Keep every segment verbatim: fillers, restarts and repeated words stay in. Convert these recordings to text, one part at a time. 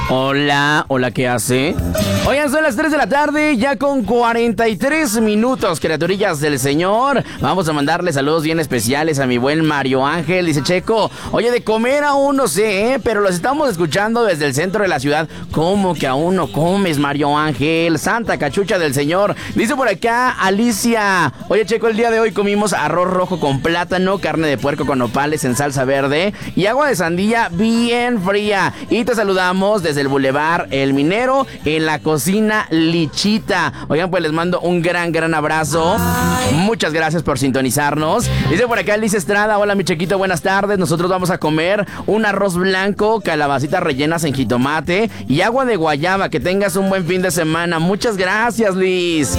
Hola, hola, ¿qué hace? Oigan, son las tres de la tarde, ya con cuarenta y tres minutos, criaturillas del Señor. Vamos a mandarle saludos bien especiales a mi buen Mario Ángel. Dice Checo, oye, de comer aún no sé, ¿eh? Pero los estamos escuchando desde el centro de la ciudad. ¿Cómo que aún no comes, Mario Ángel? Santa cachucha del Señor. Dice por acá Alicia, oye, Checo, el día de hoy comimos arroz rojo con plátano, carne de puerco con nopales en salsa verde y agua de sandía bien fría. Y te saludamos desde el Boulevard El Minero en la cocina Lichita. Oigan, pues les mando un gran, gran abrazo. Muchas gracias por sintonizarnos. Dice por acá Liz Estrada, hola mi Chequito, buenas tardes. Nosotros vamos a comer un arroz blanco, calabacitas rellenas en jitomate y agua de guayaba. Que tengas un buen fin de semana. Muchas gracias, Liz.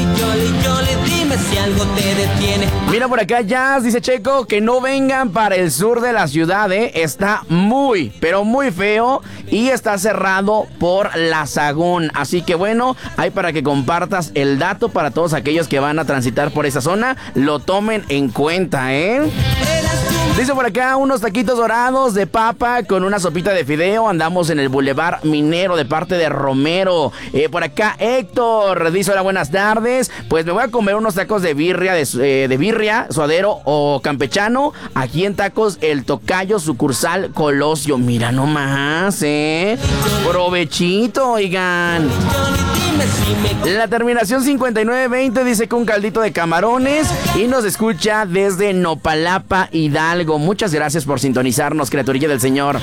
Mira por acá Jazz, dice Checo, que no vengan para el sur de la ciudad, ¿eh? Está muy, pero muy feo y está cerrado por la Sagún. Así que bueno, hay para que compartas el dato para todos aquellos que van a transitar por esa zona, lo tomen en cuenta, ¿eh? Dice por acá unos taquitos dorados de papa con una sopita de fideo. Andamos en el Boulevard Minero de parte de Romero. Eh, por acá Héctor dice hola, buenas tardes. Pues me voy a comer unos tacos de birria, de, eh, de birria, suadero o campechano. Aquí en Tacos El Tocayo, sucursal Colosio. Mira nomás, eh. Provechito, oigan. La terminación cincuenta y nueve veinte dice que un caldito de camarones y nos escucha desde Nopalapa, Hidalgo. Muchas gracias por sintonizarnos, criaturilla del Señor.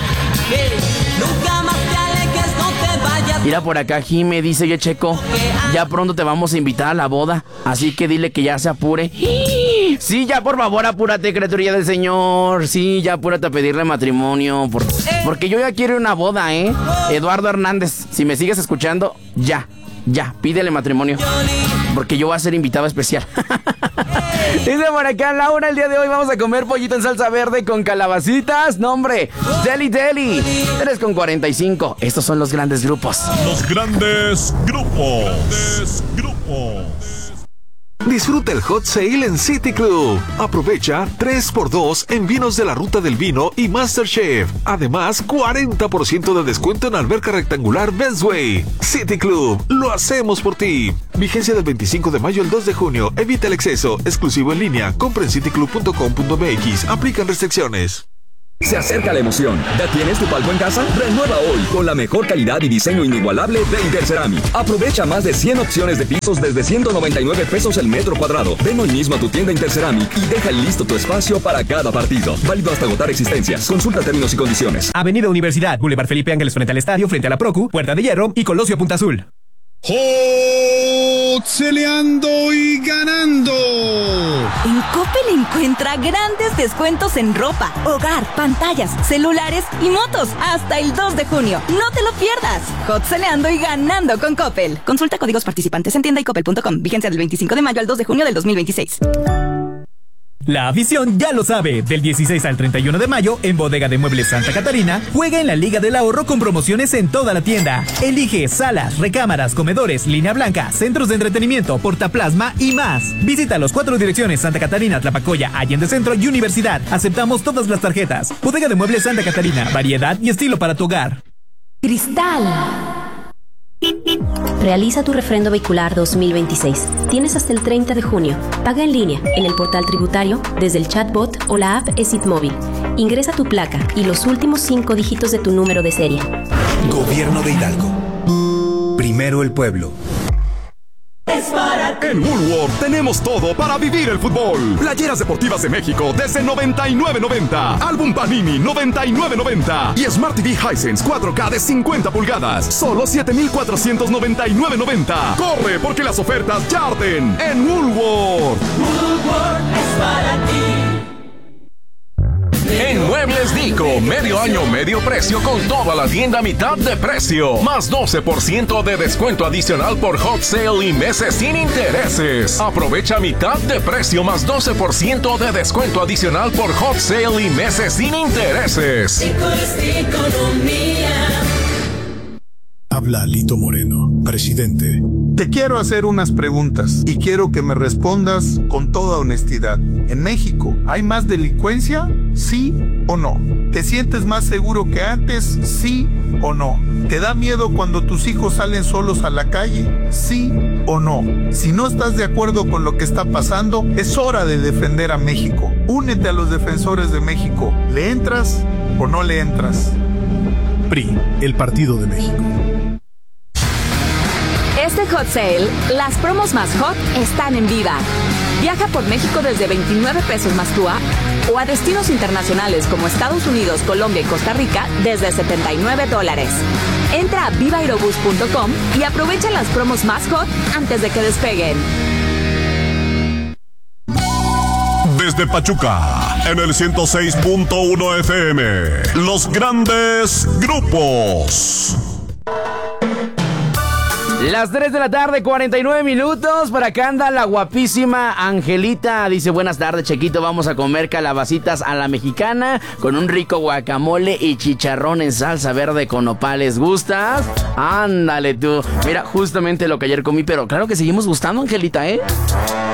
Mira por acá Jime, dice yo Checo, ya pronto te vamos a invitar a la boda, así que dile que ya se apure. Sí, ya por favor apúrate, criaturilla del Señor. Sí, ya apúrate a pedirle matrimonio, por, porque yo ya quiero una boda, ¿eh? Eduardo Hernández, si me sigues escuchando, ya. Ya, pídele matrimonio, porque yo voy a ser invitado especial. Dice por acá Laura, el día de hoy vamos a comer pollito en salsa verde con calabacitas. Nombre, Deli Deli. tres con cuarenta y cinco. Estos son los grandes grupos. Los grandes grupos. Grandes grupos. Disfruta el Hot Sale en City Club. Aprovecha tres por dos en vinos de la Ruta del Vino y MasterChef. Además, cuarenta por ciento de descuento en alberca rectangular Bestway. City Club, lo hacemos por ti. Vigencia del veinticinco de mayo al dos de junio. Evita el exceso. Exclusivo en línea. Compra en cityclub punto com punto m x. Aplican restricciones. Se acerca la emoción. ¿Ya tienes tu palco en casa? Renueva hoy con la mejor calidad y diseño inigualable de Interceramic. Aprovecha más de cien opciones de pisos desde ciento noventa y nueve pesos el metro cuadrado. Ven hoy mismo a tu tienda Interceramic y deja listo tu espacio para cada partido. Válido hasta agotar existencias. Consulta términos y condiciones. Avenida Universidad, Boulevard Felipe Ángeles frente al estadio, frente a la Procu, Puerta de Hierro y Colosio Punta Azul. Celeando y ganando. En Coppel encuentra grandes descuentos en ropa, hogar, pantallas, celulares y motos hasta el dos de junio. No te lo pierdas. Celeando y ganando con Coppel. Consulta códigos participantes en tienda y coppel punto com. Vigencia del veinticinco de mayo al dos de junio del dos mil veintiséis. La afición ya lo sabe. Del dieciséis al treinta y uno de mayo, en Bodega de Muebles Santa Catarina, juega en la Liga del Ahorro con promociones en toda la tienda. Elige salas, recámaras, comedores, línea blanca, centros de entretenimiento, portaplasma y más. Visita los cuatro direcciones: Santa Catarina, Tlapacoya, Allende Centro y Universidad. Aceptamos todas las tarjetas. Bodega de Muebles Santa Catarina, variedad y estilo para tu hogar. Cristal. Realiza tu refrendo vehicular dos mil veintiséis. Tienes hasta el treinta de junio. Paga en línea, en el portal tributario, desde el chatbot o la app ESIT móvil. Ingresa tu placa y los últimos cinco dígitos de tu número de serie. Gobierno de Hidalgo. Primero el pueblo. En Woolworth tenemos todo para vivir el fútbol. Playeras deportivas de México desde noventa y nueve noventa. Álbum Panini noventa y nueve noventa. Y Smart T V Hisense cuatro K de cincuenta pulgadas. Solo siete mil cuatrocientos noventa y nueve noventa. Corre porque las ofertas ya arden en Woolworth. Woolworth es para ti. En Muebles Dico, medio año, medio precio con toda la tienda a mitad de precio. Más doce por ciento de descuento adicional por Hot Sale y meses sin intereses. Aprovecha mitad de precio más doce por ciento de descuento adicional por Hot Sale y meses sin intereses. Dico es economía. Habla Lito Moreno, presidente. Te quiero hacer unas preguntas y quiero que me respondas con toda honestidad. ¿En México hay más delincuencia? ¿Sí o no? ¿Te sientes más seguro que antes? ¿Sí o no? ¿Te da miedo cuando tus hijos salen solos a la calle? ¿Sí o no? Si no estás de acuerdo con lo que está pasando, es hora de defender a México. Únete a los defensores de México. ¿Le entras o no le entras? P R I, el Partido de México. Este Hot Sale, las promos más hot están en Viva. Viaja por México desde veintinueve pesos más T U A o a destinos internacionales como Estados Unidos, Colombia y Costa Rica desde setenta y nueve dólares. Entra a viva aerobús punto com y aprovecha las promos más hot antes de que despeguen. Desde Pachuca, en el ciento seis punto uno F M, los grandes grupos. Las tres de la tarde, cuarenta y nueve minutos. Por acá anda la guapísima Angelita. Dice, buenas tardes, Chequito. Vamos a comer calabacitas a la mexicana con un rico guacamole y chicharrón en salsa verde con nopales. ¿Gustas? Ándale tú. Mira, justamente lo que ayer comí, pero claro que seguimos gustando, Angelita, ¿eh?